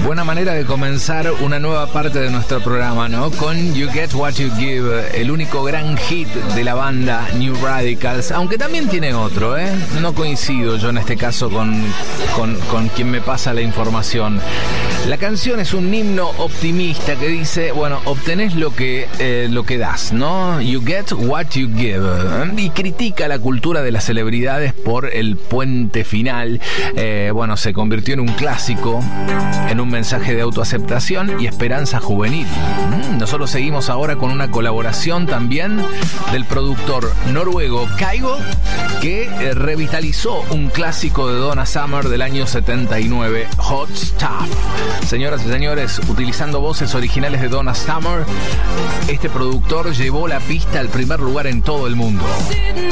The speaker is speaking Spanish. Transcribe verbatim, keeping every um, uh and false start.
Buena manera de comenzar una nueva parte de nuestro programa, ¿no? Con You Get What You Give, el único gran hit de la banda New Radicals, aunque también tiene otro, ¿eh? No coincido yo en este caso con, con, con quien me pasa la información. La canción es un himno optimista que dice, bueno, obtenés lo que, eh, lo que das, ¿no? You get what you give. Y critica la cultura de las celebridades por el puente final. Eh, bueno, se convirtió en un clásico, en un mensaje de autoaceptación y esperanza juvenil. Nosotros seguimos ahora con una colaboración también del productor noruego Kygo, que eh, revitalizó un clásico de Donna Summer del año setenta y nueve, Hot Stuff. Señoras y señores, utilizando voces originales de Donna Summer, este productor llevó la pista al primer lugar en todo el mundo.